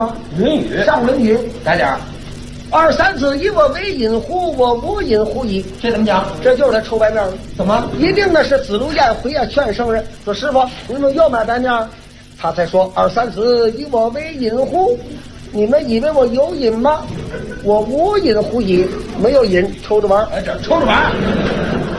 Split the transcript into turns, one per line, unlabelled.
论语
上论语，
来点儿。
二三子以我为隐乎？我无隐乎矣。
这怎么讲？
这就是他臭白面了。
怎么？
一定呢是子路宴会啊，劝圣人说：“师傅，你们要买白面？”他才说：“二三子以我为隐乎？你们以为我有瘾吗？我无瘾乎矣，没有瘾，抽着玩。
哎，这抽着玩。